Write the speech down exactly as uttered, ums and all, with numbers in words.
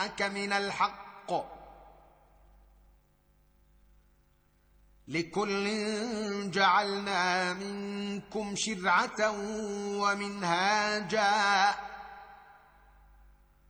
جاءك من الحق لكل جعلنا منكم شرعة ومنهاجا